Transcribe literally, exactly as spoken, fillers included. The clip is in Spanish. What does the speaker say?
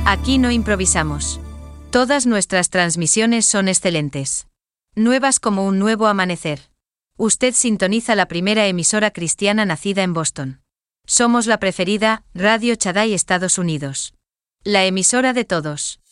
Aquí no improvisamos. Todas nuestras transmisiones son excelentes. Nuevas como un nuevo amanecer. Usted sintoniza la primera emisora cristiana nacida en Boston. Somos la preferida, Radio Shaddai Estados Unidos. La emisora de todos.